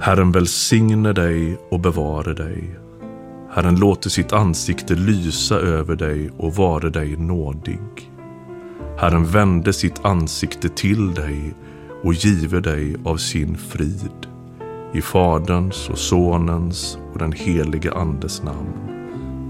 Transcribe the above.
Herren välsigne dig och bevare dig. Herren låter sitt ansikte lysa över dig och vare dig nådig. Herren vände sitt ansikte till dig och give dig av sin frid. I Faderns och Sonens och den helige Andes namn.